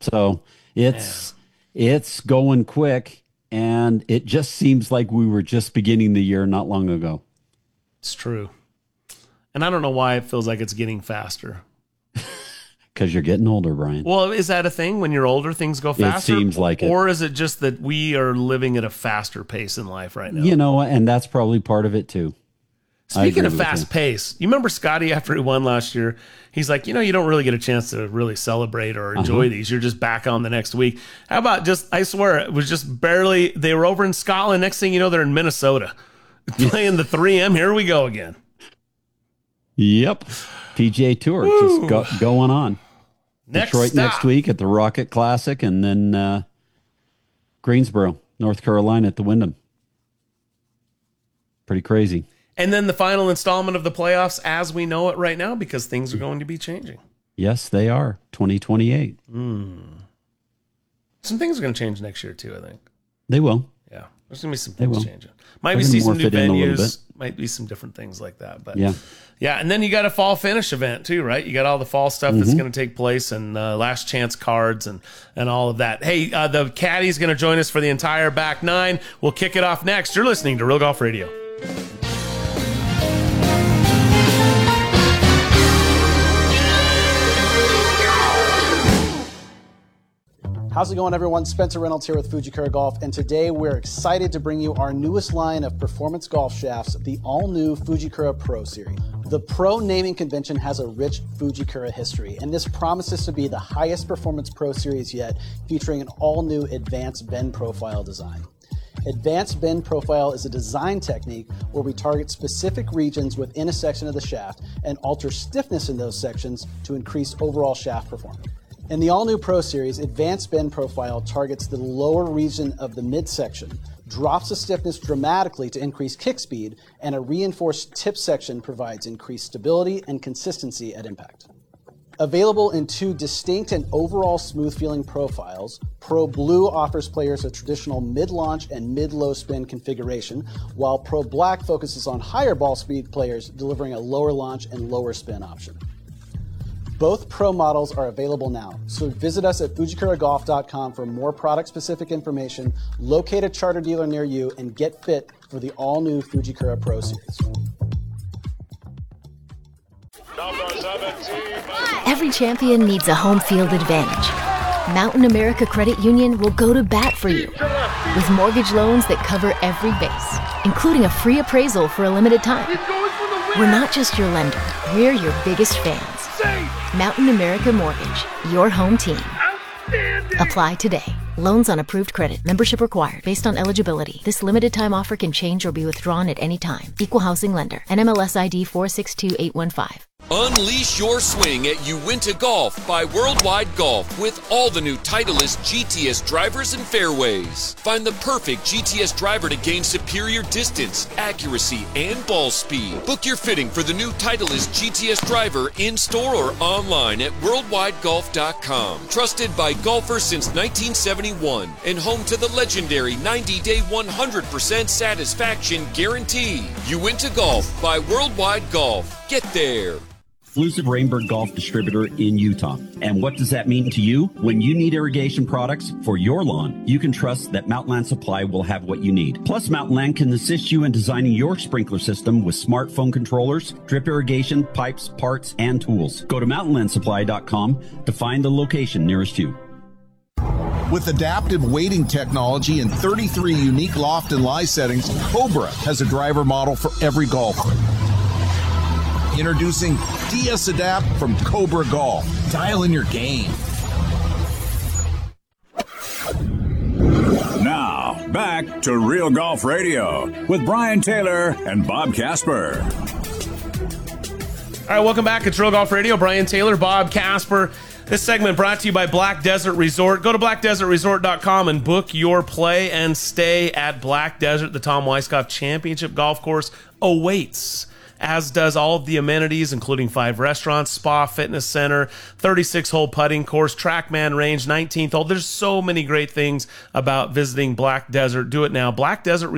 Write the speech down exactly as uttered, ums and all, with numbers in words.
So it's Man. it's going quick, and it just seems like we were just beginning the year not long ago. It's true. And I don't know why it feels like it's getting faster. Because you're getting older, Brian. Well, is that a thing? When you're older, things go faster? It seems like it. Or is it just that we are living at a faster pace in life right now? You know, and that's probably part of it too. Speaking of fast pace, you remember Scotty after he won last year? He's like, you know, you don't really get a chance to really celebrate or enjoy uh-huh. these. You're just back on the next week. How about just, I swear, it was just barely, they were over in Scotland. Next thing you know, they're in Minnesota playing the three M. Here we go again. Yep. P G A Tour Woo. just go, going on. Next Detroit stop. next week at the Rocket Classic, and then uh, Greensboro, North Carolina at the Wyndham. Pretty crazy. And then the final installment of the playoffs as we know it right now, because things are going to be changing. Yes, they are. twenty twenty-eight. Mm. Some things are going to change next year, too, I think. They will. Yeah, there's going to be some things changing. Might They're be see some new fit in a little venues. bit. Might be some different things like that. But yeah. Yeah, and then you got a fall finish event, too, right? You got all the fall stuff that's Mm-hmm. going to take place and uh, last chance cards and, and all of that. Hey, uh, the caddy's going to join us for the entire back nine. We'll kick it off next. You're listening to Real Golf Radio. How's it going, everyone? Spencer Reynolds here with Fujikura Golf, and today we're excited to bring you our newest line of performance golf shafts, the all-new Fujikura Pro Series. The Pro naming convention has a rich Fujikura history, and this promises to be the highest performance Pro Series yet, featuring an all-new advanced bend profile design. Advanced bend profile is a design technique where we target specific regions within a section of the shaft and alter stiffness in those sections to increase overall shaft performance. In the all-new Pro Series, Advanced Bend Profile targets the lower region of the midsection, drops the stiffness dramatically to increase kick speed, and a reinforced tip section provides increased stability and consistency at impact. Available in two distinct and overall smooth-feeling profiles, Pro Blue offers players a traditional mid-launch and mid-low spin configuration, while Pro Black focuses on higher ball speed players, delivering a lower launch and lower spin option. Both Pro models are available now, so visit us at fujikura golf dot com for more product-specific information, locate a charter dealer near you, and get fit for the all-new Fujikura Pro Series. Every champion needs a home field advantage. Mountain America Credit Union will go to bat for you with mortgage loans that cover every base, including a free appraisal for a limited time. We're not just your lender, we're your biggest fans. Mountain America Mortgage, your home team. Apply today. Loans on approved credit. Membership required based on eligibility. This limited time offer can change or be withdrawn at any time. Equal housing lender. N M L S I D four six two eight one five. Unleash your swing at Uinta Golf by Worldwide Golf with all the new Titleist G T S drivers and fairways. Find the perfect G T S driver to gain superior distance, accuracy, and ball speed. Book your fitting for the new Titleist G T S driver in-store or online at worldwide golf dot com. Trusted by golfers since nineteen seventy-one and home to the legendary ninety-day one hundred percent satisfaction guarantee. Uinta Golf by Worldwide Golf. Get there. Exclusive Rainbird Golf distributor in Utah. And what does that mean to you? When you need irrigation products for your lawn, you can trust that Mountainland Supply will have what you need. Plus, Mountainland can assist you in designing your sprinkler system with smartphone controllers, drip irrigation, pipes, parts, and tools. Go to mountainland supply dot com to find the location nearest you. With adaptive weighting technology and thirty-three unique loft and lie settings, Cobra has a driver model for every golfer. Introducing D S Adapt from Cobra Golf. Dial in your game. Now, back to Real Golf Radio with Brian Taylor and Bob Casper. All right, welcome back. It's Real Golf Radio. Brian Taylor, Bob Casper. This segment brought to you by Black Desert Resort. Go to black desert resort dot com and book your play and stay at Black Desert. The Tom Weiskopf Championship Golf Course awaits, as does all of the amenities, including five restaurants, spa, fitness center, thirty-six hole putting course, TrackMan range, nineteenth hole. There's so many great things about visiting Black Desert. Do it now. Black Desert